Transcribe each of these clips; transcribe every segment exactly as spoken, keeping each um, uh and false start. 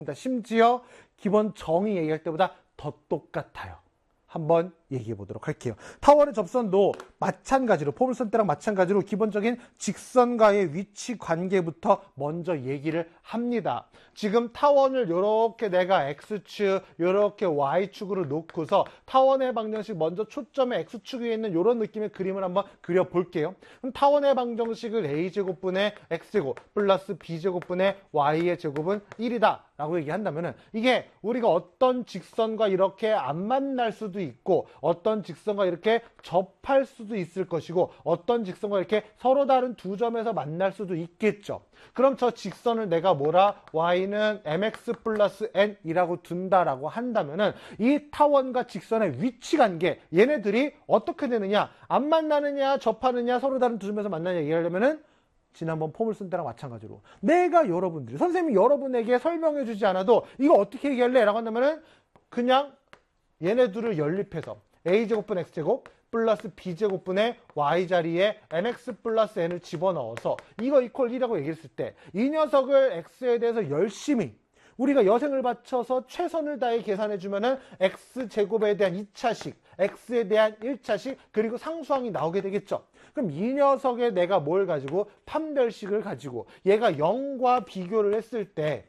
심지어 기본 정의 얘기할 때보다 더 똑같아요. 한번 얘기해 보도록 할게요. 타원의 접선도 마찬가지로 포물선 때랑 마찬가지로 기본적인 직선과의 위치 관계부터 먼저 얘기를 합니다. 지금 타원을 이렇게 내가 X축, 이렇게 Y축으로 놓고서 타원의 방정식 먼저 초점의 X축 위에 있는 이런 느낌의 그림을 한번 그려볼게요. 그럼 타원의 방정식을 A제곱분의 X제곱 플러스 B제곱분의 Y의 제곱은 일이다 라고 얘기한다면은 이게 우리가 어떤 직선과 이렇게 안 만날 수도 있고 어떤 직선과 이렇게 접할 수도 있을 것이고 어떤 직선과 이렇게 서로 다른 두 점에서 만날 수도 있겠죠. 그럼 저 직선을 내가 뭐라 y는 mx 플러스 n이라고 둔다라고 한다면은 이 타원과 직선의 위치 관계 얘네들이 어떻게 되느냐, 안 만나느냐, 접하느냐, 서로 다른 두 점에서 만나느냐 얘기하려면은 지난번 포물선 때랑 마찬가지로 내가 여러분들이 선생님이 여러분에게 설명해 주지 않아도 이거 어떻게 얘기할래? 라고 한다면은 그냥 얘네들을 연립해서 a제곱분 x제곱 플러스 b제곱분의 y 자리에 mx 플러스 n을 집어넣어서 이거 이퀄 일이라고 얘기했을 때 이 녀석을 x에 대해서 열심히 우리가 여생을 바쳐서 최선을 다해 계산해 주면은 x제곱에 대한 이 차식, x에 대한 일 차식, 그리고 상수항이 나오게 되겠죠. 그럼 이 녀석에 내가 뭘 가지고 판별식을 가지고 얘가 영과 비교를 했을 때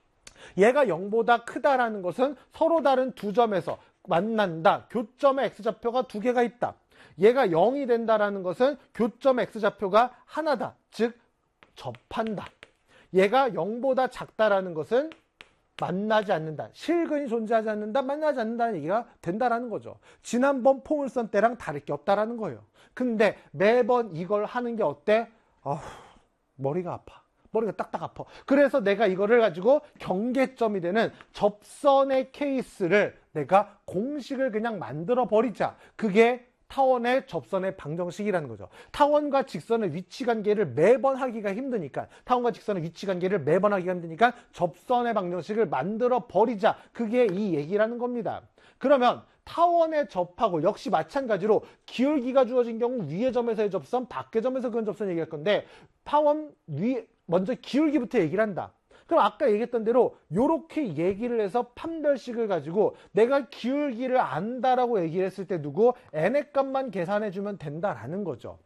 얘가 영보다 크다라는 것은 서로 다른 두 점에서 만난다. 교점의 x좌표가 두 개가 있다. 얘가 영이 된다라는 것은 교점의 x좌표가 하나다. 즉 접한다. 얘가 영보다 작다라는 것은 만나지 않는다. 실근이 존재하지 않는다. 만나지 않는다는 얘기가 된다라는 거죠. 지난번 포물선 때랑 다를 게 없다라는 거예요. 근데 매번 이걸 하는 게 어때? 어후, 머리가 아파. 머리가 딱딱 아파. 그래서 내가 이거를 가지고 경계점이 되는 접선의 케이스를 내가 공식을 그냥 만들어 버리자. 그게 타원의 접선의 방정식이라는 거죠. 타원과 직선의 위치 관계를 매번 하기가 힘드니까 타원과 직선의 위치 관계를 매번 하기가 힘드니까 접선의 방정식을 만들어 버리자. 그게 이 얘기라는 겁니다. 그러면 타원에 접하고 역시 마찬가지로 기울기가 주어진 경우 위의 점에서의 접선, 밖의 점에서 그런 접선 얘기할 건데 타원 위 먼저 기울기부터 얘기를 한다. 그럼 아까 얘기했던 대로 이렇게 얘기를 해서 판별식을 가지고 내가 기울기를 안다라고 얘기를 했을 때 누구 n의 값만 계산해주면 된다라는 거죠.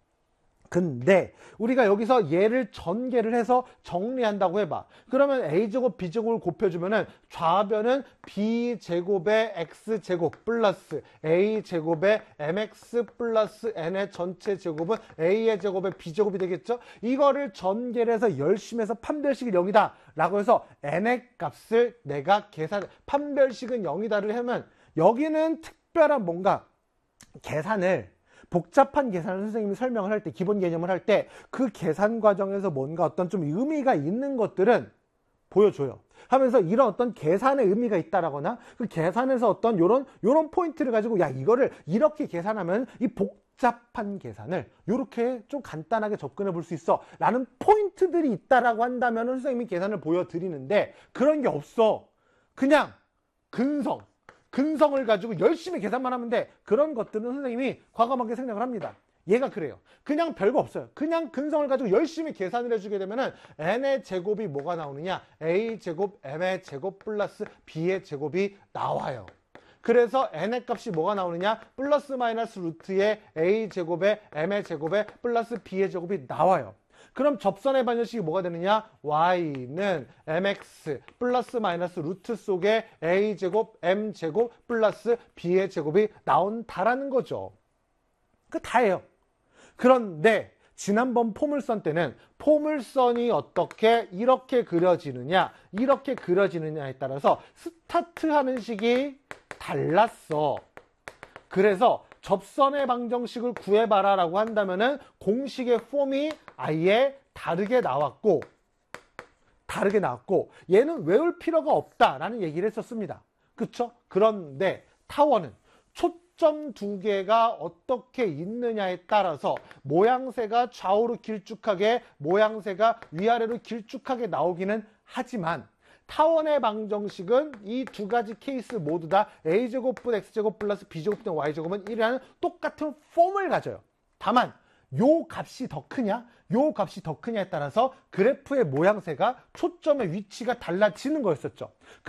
근데 우리가 여기서 얘를 전개를 해서 정리한다고 해봐. 그러면 a제곱 b제곱을 곱해주면은 좌변은 b제곱의 x제곱 플러스 a제곱의 mx 플러스 n의 전체 제곱은 a의 제곱의 b제곱이 되겠죠. 이거를 전개를 해서 열심히 해서 판별식이 영이다 라고 해서 n의 값을 내가 계산, 판별식은 영이다를 하면 여기는 특별한 뭔가 계산을 복잡한 계산을 선생님이 설명을 할 때, 기본 개념을 할 때 그 계산 과정에서 뭔가 어떤 좀 의미가 있는 것들은 보여줘요. 하면서 이런 어떤 계산의 의미가 있다라거나 그 계산에서 어떤 요런 요런 포인트를 가지고 야 이거를 이렇게 계산하면 이 복잡한 계산을 요렇게 좀 간단하게 접근해 볼 수 있어 라는 포인트들이 있다라고 한다면 선생님이 계산을 보여드리는데 그런 게 없어. 그냥 근성. 근성을 가지고 열심히 계산만 하면 돼. 그런 것들은 선생님이 과감하게 생략을 합니다. 얘가 그래요. 그냥 별거 없어요. 그냥 근성을 가지고 열심히 계산을 해주게 되면은 n의 제곱이 뭐가 나오느냐? a제곱 m의 제곱 플러스 b의 제곱이 나와요. 그래서 n의 값이 뭐가 나오느냐? 플러스 마이너스 루트의 a제곱에 m의 제곱에 플러스 b의 제곱이 나와요. 그럼 접선의 방정식이 뭐가 되느냐? y는 mx 플러스 마이너스 루트 속에 a제곱 m제곱 플러스 b의 제곱이 나온다라는 거죠. 그 다예요. 그런데 지난번 포물선 때는 포물선이 어떻게 이렇게 그려지느냐 이렇게 그려지느냐에 따라서 스타트하는 식이 달랐어. 그래서 접선의 방정식을 구해봐라 라고 한다면은 공식의 폼이 아예 다르게 나왔고 다르게 나왔고 얘는 외울 필요가 없다라는 얘기를 했었습니다. 그쵸? 그런데 타원은 초점 두 개가 어떻게 있느냐에 따라서 모양새가 좌우로 길쭉하게 모양새가 위아래로 길쭉하게 나오기는 하지만 타원의 방정식은 이 두 가지 케이스 모두 다 a제곱분 x제곱 플러스 b제곱분 y제곱은 일이라는 똑같은 폼을 가져요. 다만 요 값이 더 크냐, 요 값이 더 크냐에 따라서 그래프의 모양새가 초점의 위치가 달라지는 거였었죠.